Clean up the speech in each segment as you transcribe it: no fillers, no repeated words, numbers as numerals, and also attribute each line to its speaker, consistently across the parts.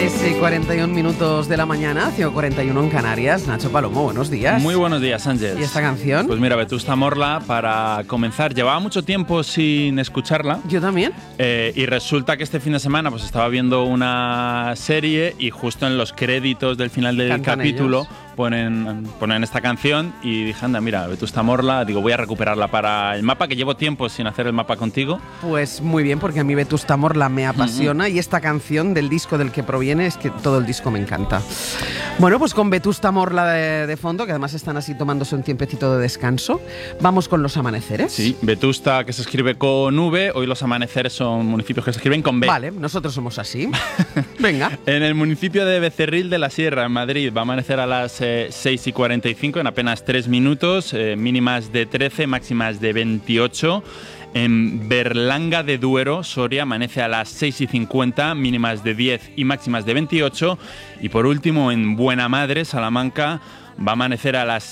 Speaker 1: 6:41 de la mañana, 5:41 en Canarias. Nacho Palomo, buenos días.
Speaker 2: Muy buenos días, Ángel.
Speaker 1: ¿Y esta canción?
Speaker 2: Pues mira, Vetusta Morla, para comenzar, llevaba mucho tiempo sin escucharla.
Speaker 1: Yo también.
Speaker 2: Y resulta que este fin de semana pues estaba viendo una serie y justo en los créditos del final del
Speaker 1: Cantan
Speaker 2: capítulo
Speaker 1: ellos.
Speaker 2: ponen esta canción y dije, anda, mira, Vetusta Morla, digo, voy a recuperarla para el mapa, que llevo tiempo sin hacer el mapa contigo.
Speaker 1: Pues muy bien, porque a mí Vetusta Morla me apasiona y esta canción del disco del que proviene es que todo el disco me encanta. Bueno, pues con Vetusta Morla de fondo, que además están así tomándose un tiempecito de descanso, vamos con los amaneceres.
Speaker 2: Sí, Vetusta, que se escribe con V, hoy los amaneceres son municipios que se escriben con B.
Speaker 1: Vale, nosotros somos así. Venga.
Speaker 2: En el municipio de Becerril de la Sierra, en Madrid, va a amanecer a las 6:45, en apenas 3 minutos, mínimas de 13, máximas de 28. En Berlanga de Duero, Soria, amanece a las 6:50, mínimas de 10 y máximas de 28. Y por último, en Buena Madre, Salamanca, va a amanecer a las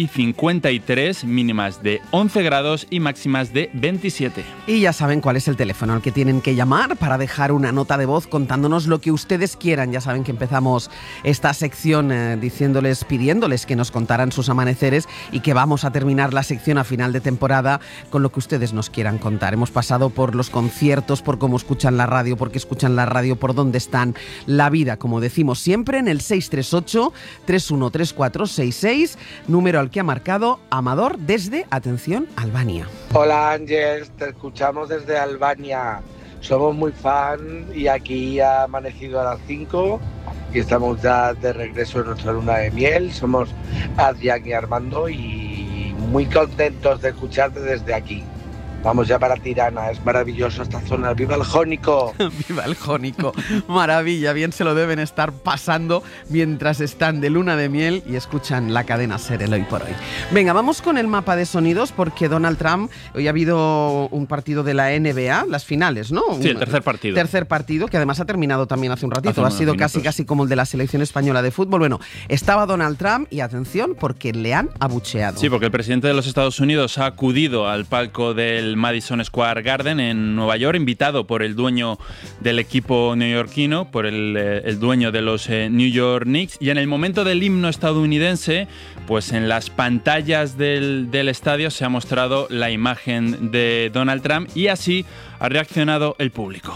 Speaker 2: 6:53, mínimas de 11 grados y máximas de 27.
Speaker 1: Y ya saben cuál es el teléfono al que tienen que llamar para dejar una nota de voz contándonos lo que ustedes quieran. Ya saben que empezamos esta sección pidiéndoles que nos contaran sus amaneceres y que vamos a terminar la sección a final de temporada con lo que ustedes nos quieran contar. Hemos pasado por los conciertos, por cómo escuchan la radio, por qué escuchan la radio, por dónde están, la vida, como decimos siempre, en el 638-313466, número al que ha marcado Amador desde, atención, Albania.
Speaker 3: Hola Ángel, te escuchamos desde Albania. Somos muy fan y aquí ha amanecido a las 5 y estamos ya de regreso en nuestra luna de miel. Somos Adrián y Armando y muy contentos de escucharte desde aquí. Vamos ya para Tirana, es maravilloso esta zona. ¡Viva el Jónico!
Speaker 1: ¡Viva el Jónico! Maravilla, bien se lo deben estar pasando mientras están de luna de miel y escuchan la cadena SER el Hoy por Hoy. Venga, vamos con el mapa de sonidos porque Donald Trump, hoy ha habido un partido de la NBA, las finales, ¿no?
Speaker 2: Sí, el tercer partido.
Speaker 1: Tercer partido, que además ha terminado también hace un ratito, ha sido casi como el de la selección española de fútbol. Bueno, estaba Donald Trump y atención porque le han abucheado.
Speaker 2: Sí, porque el presidente de los Estados Unidos ha acudido al palco del Madison Square Garden en Nueva York, invitado por el dueño del equipo neoyorquino, por el dueño de los New York Knicks, y en el momento del himno estadounidense, pues en las pantallas del estadio se ha mostrado la imagen de Donald Trump y así ha reaccionado el público.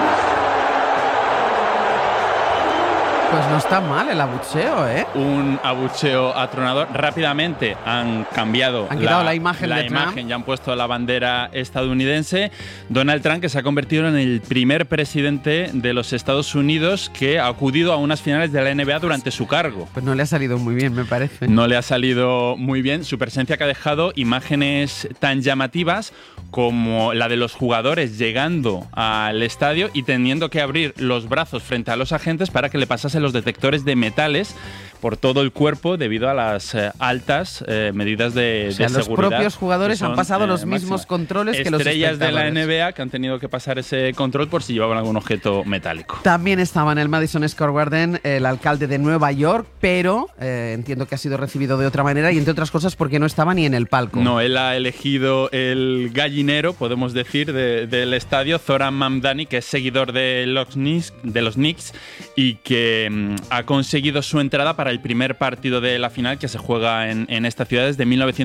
Speaker 1: Pues no está mal el abucheo, ¿eh?
Speaker 2: Un abucheo atronador. Rápidamente han cambiado
Speaker 1: la imagen de Trump.
Speaker 2: Ya han puesto la bandera estadounidense. Donald Trump, que se ha convertido en el primer presidente de los Estados Unidos que ha acudido a unas finales de la NBA durante su cargo.
Speaker 1: Pues no le ha salido muy bien, me parece.
Speaker 2: No le ha salido muy bien. Su presencia que ha dejado imágenes tan llamativas como la de los jugadores llegando al estadio y teniendo que abrir los brazos frente a los agentes para que le pasasen los detectores de metales por todo el cuerpo debido a las altas medidas de seguridad.
Speaker 1: Los propios jugadores han pasado los mismos controles que los espectadores.
Speaker 2: Estrellas de la NBA que han tenido que pasar ese control por si llevaban algún objeto metálico.
Speaker 1: También estaba en el Madison Square Garden el alcalde de Nueva York, pero entiendo que ha sido recibido de otra manera y entre otras cosas porque no estaba ni en el palco.
Speaker 2: No, él ha elegido el gallinero, podemos decir, del estadio, Zoran Mamdani, que es seguidor de los Knicks y que ha conseguido su entrada para el primer partido de la final que se juega en esta ciudad desde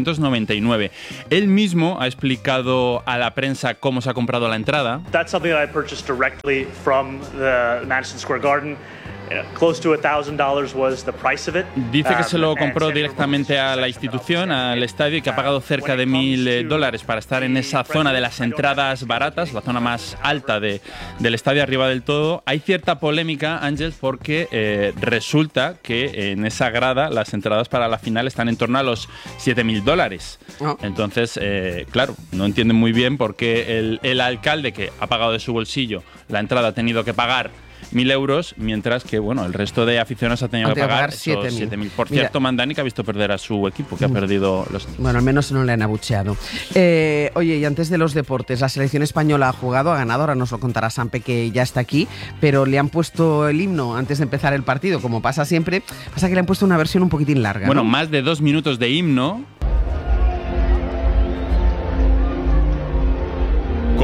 Speaker 2: 1999. Él mismo ha explicado a la prensa cómo se ha comprado la entrada.
Speaker 4: That's something that I purchased directly from the Madison Square Garden. Close to $1,000 was the price of it.
Speaker 2: Dice que se lo compró directamente a la institución, al estadio, y que ha pagado cerca de $1,000 para estar en esa zona de las entradas baratas, la zona más alta del estadio, arriba del todo. Hay cierta polémica, Ángel, porque resulta que en esa grada las entradas para la final están en torno a los $7,000. Oh. Entonces, claro, no entienden muy bien por qué el alcalde, que ha pagado de su bolsillo la entrada, ha tenido que pagar 1.000 euros, mientras que el resto de aficionados ha tenido que pagar 7.000. Por cierto, Mamdani, que ha visto perder a su equipo, que ha perdido los...
Speaker 1: Bueno, al menos no le han abucheado. Oye, y antes de los deportes, la selección española ha jugado, ha ganado, ahora nos lo contará Sampe, que ya está aquí, pero le han puesto el himno antes de empezar el partido, como pasa siempre, pasa que le han puesto una versión un poquitín larga.
Speaker 2: Bueno,
Speaker 1: ¿no?
Speaker 2: Más de 2 minutos de himno,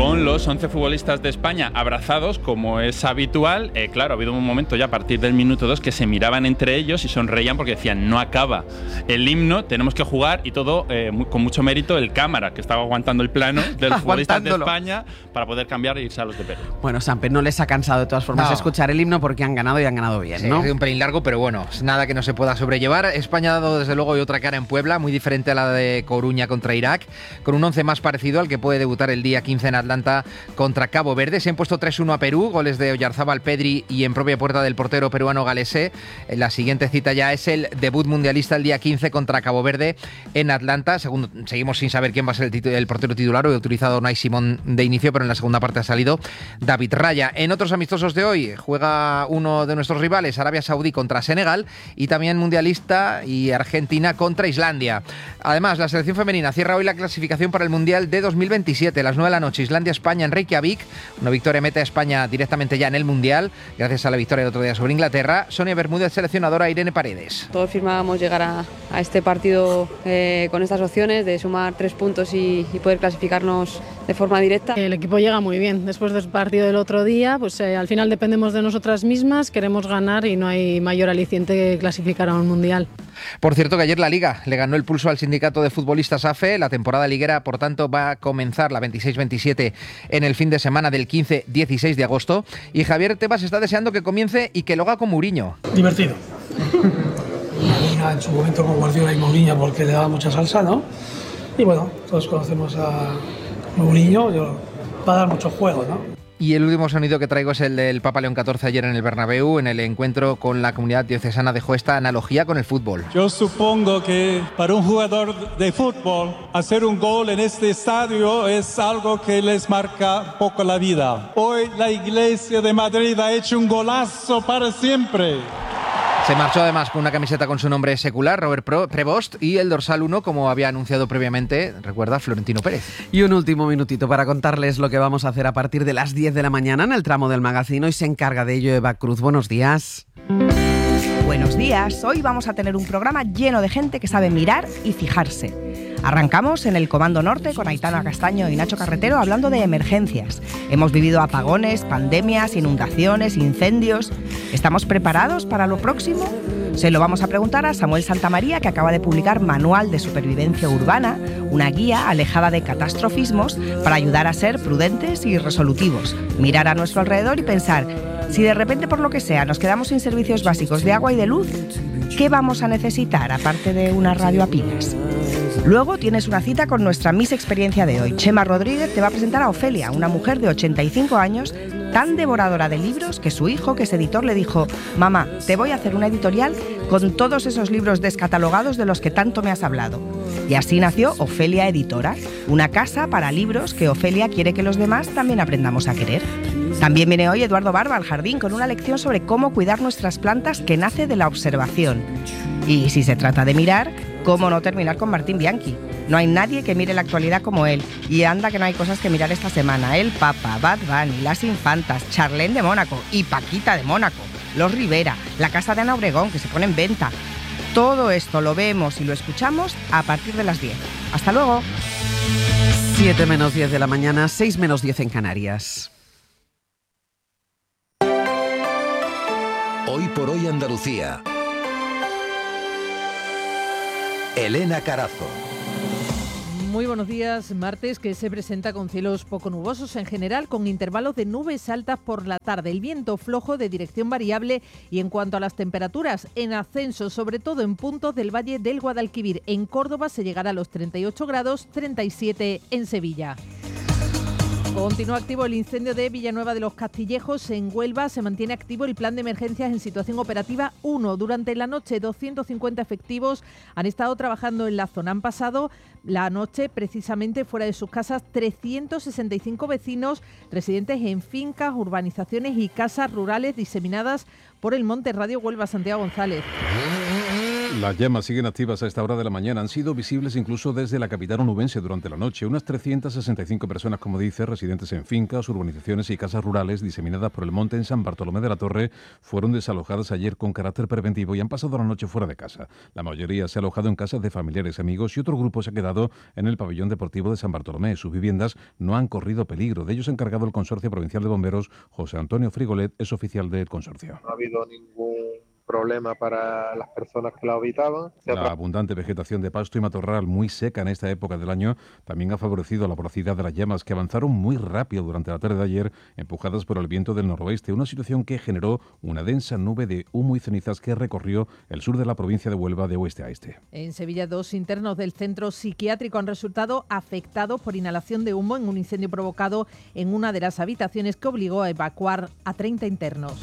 Speaker 2: con los 11 futbolistas de España abrazados, como es habitual. Claro, ha habido un momento ya a partir del minuto 2 que se miraban entre ellos y sonreían porque decían, no acaba el himno, tenemos que jugar, y todo con mucho mérito el cámara, que estaba aguantando el plano del futbolista de España para poder cambiar e irse a los de Perú.
Speaker 1: Bueno, Samper, no les ha cansado de todas formas escuchar el himno porque han ganado y han ganado bien, ¿no?
Speaker 5: Sí, un pelín largo, pero bueno, nada que no se pueda sobrellevar. España ha dado desde luego otra cara en Puebla, muy diferente a la de Coruña contra Irak, con un 11 más parecido al que puede debutar el día 15 en Atlanta contra Cabo Verde. Se han puesto 3-1 a Perú, goles de Oyarzábal, Pedri y en propia puerta del portero peruano Galesé. La siguiente cita ya es el debut mundialista el día 15 contra Cabo Verde en Atlanta. Seguimos sin saber quién va a ser el portero titular. Hoy ha utilizado Unai Simón de inicio, pero en la segunda parte ha salido David Raya. En otros amistosos de hoy juega uno de nuestros rivales, Arabia Saudí contra Senegal, y también mundialista y Argentina contra Islandia. Además, la selección femenina cierra hoy la clasificación para el Mundial de 2027. A las 9 de la noche, Islandia-España en Reykjavik. Una victoria mete a España directamente ya en el Mundial, gracias a la victoria del otro día sobre Inglaterra. Sonia Bermúdez, seleccionadora, Irene Paredes.
Speaker 6: Todos firmábamos llegar a este partido con estas opciones de sumar 3 puntos y poder clasificarnos de forma directa.
Speaker 7: El equipo llega muy bien. Después del partido del otro día, pues al final dependemos de nosotras mismas, queremos ganar y no hay mayor aliciente que clasificar a un Mundial.
Speaker 5: Por cierto, que ayer la Liga le ganó el pulso al sindicato de futbolistas AFE. La temporada liguera, por tanto, va a comenzar la 26-27 en el fin de semana del 15-16 de agosto. Y Javier Tebas está deseando que comience y que lo haga con Mourinho.
Speaker 8: Divertido. En su momento con Guardiola y Mourinho, porque le daba mucha salsa, ¿no? Y bueno, todos conocemos a Mourinho, va a dar mucho juego, ¿no?
Speaker 5: Y el último sonido que traigo es el del Papa León XIV ayer en el Bernabéu. En el encuentro con la comunidad diocesana dejó esta analogía con el fútbol.
Speaker 9: Yo supongo que para un jugador de fútbol hacer un gol en este estadio es algo que les marca poco la vida. Hoy la Iglesia de Madrid ha hecho un golazo para siempre.
Speaker 5: Se marchó además con una camiseta con su nombre secular, Robert Prevost, y el dorsal 1, como había anunciado previamente, recuerda, Florentino Pérez.
Speaker 1: Y un último minutito para contarles lo que vamos a hacer a partir de las 10 de la mañana en el tramo del Magazine. Hoy se encarga de ello Eva Cruz. Buenos días.
Speaker 10: Buenos días. Hoy vamos a tener un programa lleno de gente que sabe mirar y fijarse. Arrancamos en el Comando Norte con Aitana Castaño y Nacho Carretero hablando de emergencias. Hemos vivido apagones, pandemias, inundaciones, incendios. ¿Estamos preparados para lo próximo? Se lo vamos a preguntar a Samuel Santamaría, que acaba de publicar Manual de Supervivencia Urbana, una guía alejada de catastrofismos para ayudar a ser prudentes y resolutivos, mirar a nuestro alrededor y pensar, si de repente por lo que sea nos quedamos sin servicios básicos de agua y de luz, ¿qué vamos a necesitar aparte de una radio a pilas? Luego tienes una cita con nuestra Miss Experiencia de hoy. Chema Rodríguez te va a presentar a Ofelia, una mujer de 85 años, tan devoradora de libros que su hijo, que es editor, le dijo: mamá, te voy a hacer una editorial con todos esos libros descatalogados de los que tanto me has hablado. Y así nació Ofelia Editora, una casa para libros que Ofelia quiere que los demás también aprendamos a querer. También viene hoy Eduardo Barba al jardín con una lección sobre cómo cuidar nuestras plantas que nace de la observación. Y si se trata de mirar, ¿cómo no terminar con Martín Bianchi? No hay nadie que mire la actualidad como él. Y anda que no hay cosas que mirar esta semana. El Papa, Bad Bunny, las Infantas, Charlene de Mónaco y Paquita de Mónaco, los Rivera, la casa de Ana Obregón que se pone en venta. Todo esto lo vemos y lo escuchamos a partir de las 10. ¡Hasta luego!
Speaker 1: 7 menos 10 de la mañana, 6 menos 10 en Canarias.
Speaker 11: Hoy por hoy Andalucía. Elena Carazo.
Speaker 12: Muy buenos días. Martes que se presenta con cielos poco nubosos en general, con intervalos de nubes altas por la tarde. El viento flojo de dirección variable y en cuanto a las temperaturas, en ascenso, sobre todo en puntos del Valle del Guadalquivir. En Córdoba se llegará a los 38 grados, 37 en Sevilla. Continúa activo el incendio de Villanueva de los Castillejos. En Huelva se mantiene activo el plan de emergencias en situación operativa 1. Durante la noche, 250 efectivos han estado trabajando en la zona. Han pasado la noche precisamente fuera de sus casas 365 vecinos residentes en fincas, urbanizaciones y casas rurales diseminadas por el Monte Radio Huelva. Santiago González.
Speaker 13: Las llamas siguen activas a esta hora de la mañana. Han sido visibles incluso desde la capital onubense durante la noche. Unas 365 personas, como dice, residentes en fincas, urbanizaciones y casas rurales diseminadas por el monte en San Bartolomé de la Torre, fueron desalojadas ayer con carácter preventivo y han pasado la noche fuera de casa. La mayoría se ha alojado en casas de familiares y amigos y otro grupo se ha quedado en el pabellón deportivo de San Bartolomé. Sus viviendas no han corrido peligro. De ellos ha encargado el Consorcio Provincial de Bomberos. José Antonio Frigolet es oficial del consorcio.
Speaker 14: No ha habido ningún problema para las personas que la habitaban.
Speaker 13: La abundante vegetación de pasto y matorral muy seca en esta época del año también ha favorecido la voracidad de las llamas, que avanzaron muy rápido durante la tarde de ayer, empujadas por el viento del noroeste, una situación que generó una densa nube de humo y cenizas que recorrió el sur de la provincia de Huelva de oeste a este.
Speaker 12: En Sevilla, 2 internos del centro psiquiátrico han resultado afectados por inhalación de humo en un incendio provocado en una de las habitaciones que obligó a evacuar a 30 internos.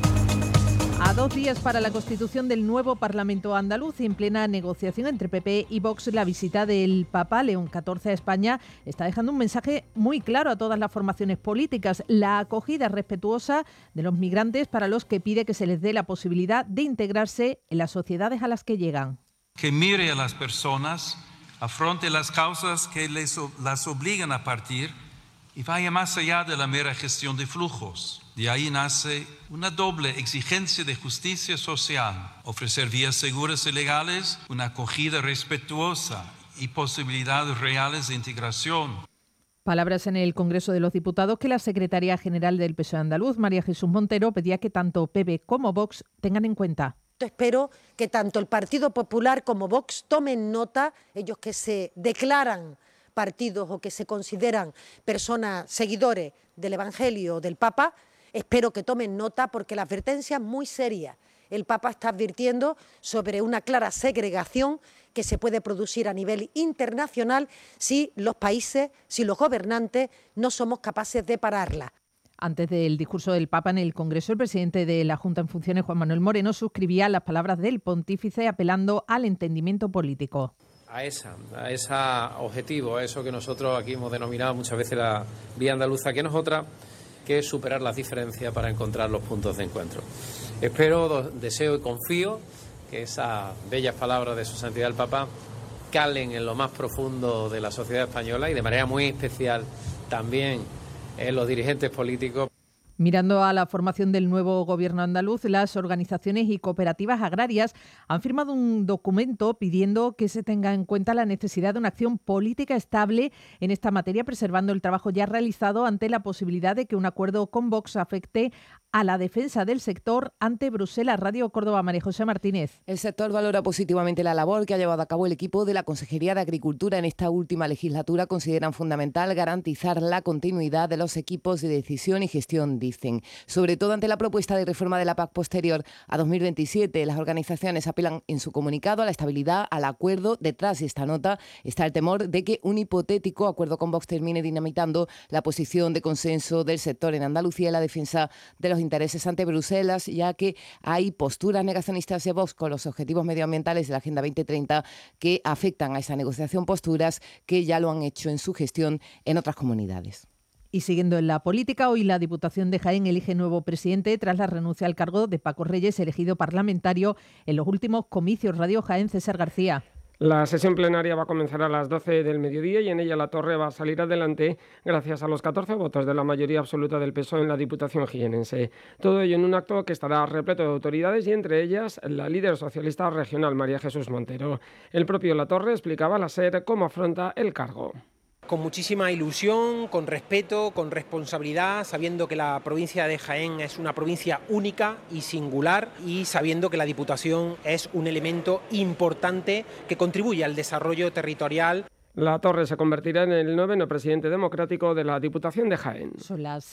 Speaker 12: A 2 días para la constitución del nuevo Parlamento andaluz y en plena negociación entre PP y Vox, la visita del Papa León XIV a España está dejando un mensaje muy claro a todas las formaciones políticas: la acogida respetuosa de los migrantes, para los que pide que se les dé la posibilidad de integrarse en las sociedades a las que llegan.
Speaker 15: Que mire a las personas, afronte las causas que las obligan a partir y vaya más allá de la mera gestión de flujos. De ahí nace una doble exigencia de justicia social: ofrecer vías seguras y legales, una acogida respetuosa y posibilidades reales de integración.
Speaker 12: Palabras en el Congreso de los Diputados que la secretaria general del PSOE andaluz, María Jesús Montero, pedía que tanto PP como Vox tengan en cuenta.
Speaker 16: Espero que tanto el Partido Popular como Vox tomen nota, ellos que se declaran partidos o que se consideran personas seguidores del Evangelio o del Papa. Espero que tomen nota, porque la advertencia es muy seria. El Papa está advirtiendo sobre una clara segregación que se puede producir a nivel internacional si los países, si los gobernantes no somos capaces de pararla.
Speaker 12: Antes del discurso del Papa en el Congreso, el presidente de la Junta en funciones, Juan Manuel Moreno, suscribía las palabras del pontífice apelando al entendimiento político.
Speaker 17: A ese objetivo, a eso que nosotros aquí hemos denominado muchas veces la vía andaluza, que no es otra que es superar las diferencias para encontrar los puntos de encuentro. Espero, deseo y confío que esas bellas palabras de su santidad el Papa calen en lo más profundo de la sociedad española y de manera muy especial también en los dirigentes políticos.
Speaker 12: Mirando a la formación del nuevo gobierno andaluz, las organizaciones y cooperativas agrarias han firmado un documento pidiendo que se tenga en cuenta la necesidad de una acción política estable en esta materia, preservando el trabajo ya realizado ante la posibilidad de que un acuerdo con Vox afecte a la defensa del sector ante Bruselas. Radio Córdoba, María José Martínez.
Speaker 18: El sector valora positivamente la labor que ha llevado a cabo el equipo de la Consejería de Agricultura en esta última legislatura. Consideran fundamental garantizar la continuidad de los equipos de decisión y gestión, dicen. Sobre todo ante la propuesta de reforma de la PAC posterior a 2027, las organizaciones apelan en su comunicado a la estabilidad, al acuerdo. Detrás de esta nota está el temor de que un hipotético acuerdo con Vox termine dinamitando la posición de consenso del sector en Andalucía y la defensa de los intereses ante Bruselas, ya que hay posturas negacionistas de Vox con los objetivos medioambientales de la Agenda 2030 que afectan a esa negociación, posturas que ya lo han hecho en su gestión en otras comunidades.
Speaker 12: Y siguiendo en la política, hoy la Diputación de Jaén elige nuevo presidente tras la renuncia al cargo de Paco Reyes, elegido parlamentario en los últimos comicios. Radio Jaén, César García.
Speaker 19: La sesión plenaria va a comenzar a las 12 del mediodía y en ella la Torre va a salir adelante gracias a los 14 votos de la mayoría absoluta del PSOE en la Diputación jienense. Todo ello en un acto que estará repleto de autoridades y entre ellas la líder socialista regional, María Jesús Montero. El propio La Torre explicaba a la SER cómo afronta el cargo.
Speaker 20: Con muchísima ilusión, con respeto, con responsabilidad, sabiendo que la provincia de Jaén es una provincia única y singular y sabiendo que la Diputación es un elemento importante que contribuye al desarrollo territorial.
Speaker 19: La Torre se convertirá en el 9º presidente democrático de la Diputación de Jaén.
Speaker 12: Son las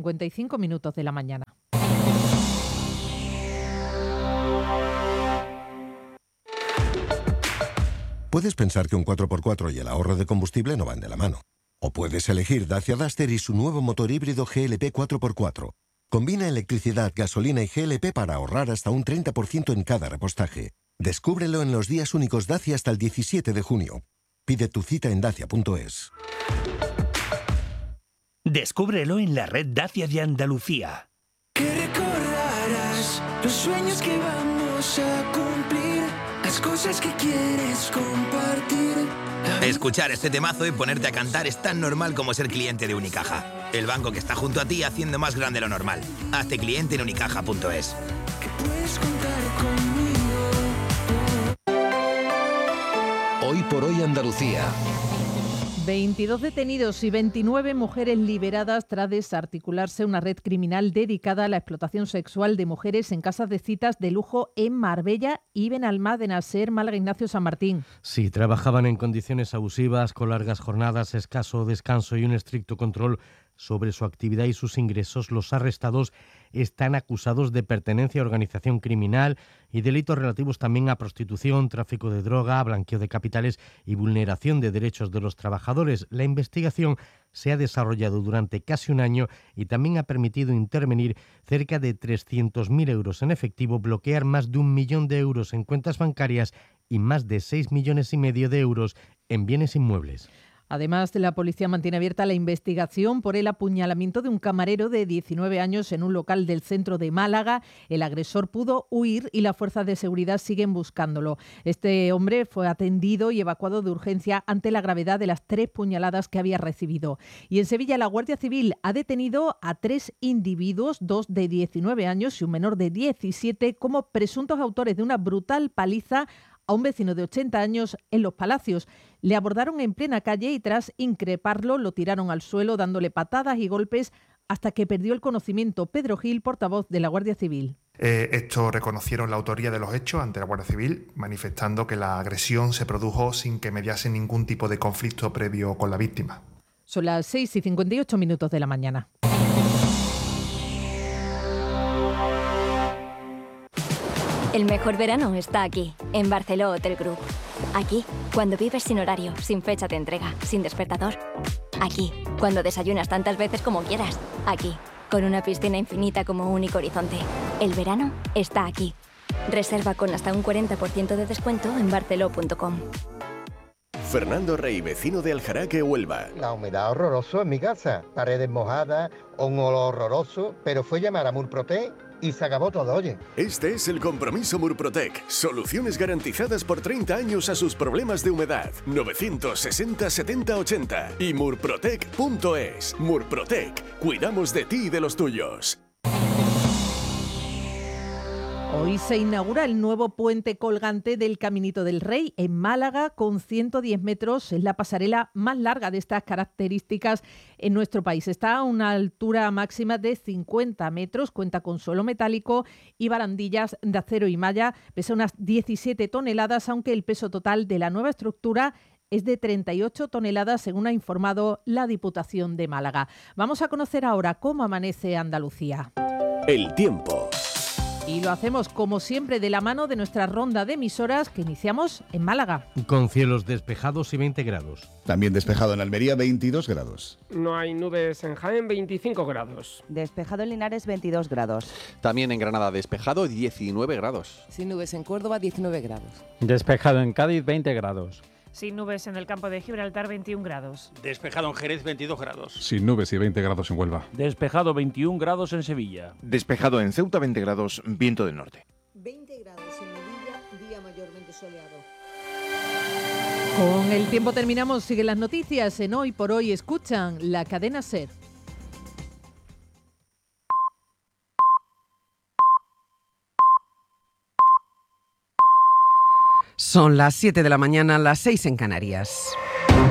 Speaker 12: 6:55 de la mañana.
Speaker 21: Puedes pensar que un 4x4 y el ahorro de combustible no van de la mano. O puedes elegir Dacia Duster y su nuevo motor híbrido GLP 4x4. Combina electricidad, gasolina y GLP para ahorrar hasta un 30% en cada repostaje. Descúbrelo en los días únicos Dacia hasta el 17 de junio. Pide tu cita en dacia.es.
Speaker 22: Descúbrelo en la red Dacia de Andalucía.
Speaker 23: Que recordarás los sueños que vamos a cumplir. Has
Speaker 3: las cosas que quieres compartir.
Speaker 4: Escuchar este temazo y ponerte a cantar es tan normal como ser cliente de Unicaja. El banco que está junto a ti haciendo más grande lo normal. Hazte cliente en unicaja.es.
Speaker 3: Puedes contar conmigo.
Speaker 11: Hoy por hoy Andalucía.
Speaker 12: 22 detenidos y 29 mujeres liberadas tras desarticularse una red criminal dedicada a la explotación sexual de mujeres en casas de citas de lujo en Marbella y Benalmádena, Ser, Málaga, Ignacio San Martín.
Speaker 23: Sí, trabajaban en condiciones abusivas, con largas jornadas, escaso descanso y un estricto control sobre su actividad y sus ingresos. Los arrestados están acusados de pertenencia a organización criminal y delitos relativos también a prostitución, tráfico de droga, blanqueo de capitales y vulneración de derechos de los trabajadores. La investigación se ha desarrollado durante casi un año y también ha permitido intervenir cerca de 300.000 euros en efectivo, bloquear más de 1 millón de euros en cuentas bancarias y más de 6,5 millones de euros en bienes inmuebles.
Speaker 12: Además, la policía mantiene abierta la investigación por el apuñalamiento de un camarero de 19 años en un local del centro de Málaga. El agresor pudo huir y las fuerzas de seguridad siguen buscándolo. Este hombre fue atendido y evacuado de urgencia ante la gravedad de las 3 puñaladas que había recibido. Y en Sevilla, la Guardia Civil ha detenido a 3 individuos, 2 de 19 años y un menor de 17, como presuntos autores de una brutal paliza a un vecino de 80 años en Los Palacios. Le abordaron en plena calle y tras increparlo lo tiraron al suelo dándole patadas y golpes hasta que perdió el conocimiento. Pedro Gil, portavoz de la Guardia Civil.
Speaker 24: Estos reconocieron la autoría de los hechos ante la Guardia Civil, manifestando que la agresión se produjo sin que mediase ningún tipo de conflicto previo con la víctima.
Speaker 12: Son las 6:58 de la mañana.
Speaker 25: El mejor verano está aquí, en Barceló Hotel Group. Aquí, cuando vives sin horario, sin fecha de entrega, sin despertador. Aquí, cuando desayunas tantas veces como quieras. Aquí, con una piscina infinita como único horizonte. El verano está aquí. Reserva con hasta un 40% de descuento en barceló.com.
Speaker 26: Fernando Rey, vecino de Aljaraque, Huelva.
Speaker 27: La humedad horroroso en mi casa, paredes mojadas, un olor horroroso, pero fue llamar a Murprotec y se acabó todo, oye.
Speaker 26: Este es el compromiso Murprotec. Soluciones garantizadas por 30 años a sus problemas de humedad. 960 70 80 y murprotec.es. Murprotec. Cuidamos de ti y de los tuyos.
Speaker 12: Hoy se inaugura el nuevo puente colgante del Caminito del Rey en Málaga con 110 metros. Es la pasarela más larga de estas características en nuestro país. Está a una altura máxima de 50 metros, cuenta con suelo metálico y barandillas de acero y malla. Pesa unas 17 toneladas, aunque el peso total de la nueva estructura es de 38 toneladas, según ha informado la Diputación de Málaga. Vamos a conocer ahora cómo amanece Andalucía.
Speaker 26: El tiempo.
Speaker 12: Y lo hacemos, como siempre, de la mano de nuestra ronda de emisoras que iniciamos en Málaga.
Speaker 23: Con cielos despejados y 20 grados.
Speaker 28: También despejado en Almería, 22 grados.
Speaker 19: No hay nubes en Jaén, 25 grados.
Speaker 10: Despejado en Linares, 22 grados.
Speaker 29: También en Granada despejado, 19 grados.
Speaker 18: Sin nubes en Córdoba, 19 grados.
Speaker 30: Despejado en Cádiz, 20 grados.
Speaker 31: Sin nubes en el campo de Gibraltar, 21 grados.
Speaker 32: Despejado en Jerez, 22 grados.
Speaker 13: Sin nubes y 20 grados en Huelva.
Speaker 30: Despejado, 21 grados en Sevilla.
Speaker 28: Despejado en Ceuta, 20 grados, viento del norte.
Speaker 16: 20 grados en Melilla, día mayormente soleado.
Speaker 12: Con el tiempo terminamos. Siguen las noticias en Hoy por Hoy. Escuchan la cadena SER.
Speaker 1: Son las 7 de la mañana, las 6 en Canarias.